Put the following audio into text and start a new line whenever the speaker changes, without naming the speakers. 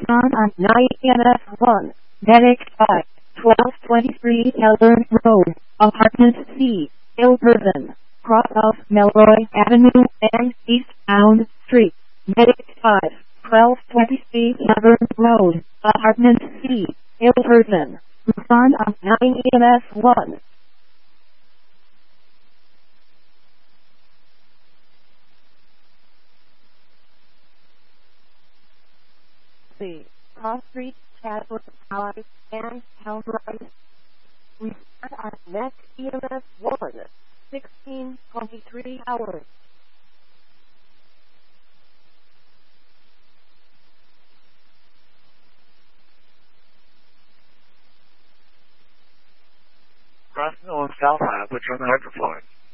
Busan on 9NF1, Medic 5, 1223 Elburn Road, Apartment C, Ilperton, cross of Melroy Avenue and Eastbound Street, Medic 5, 1223 Elburn Road, Apartment C, Ilperton, Busan on 9NF1. C. Cross Street, Chadwick Drive, and Helmright. We start our next EMS 1, 16:23 hours.
Crossing on South High, which on the hydrophone.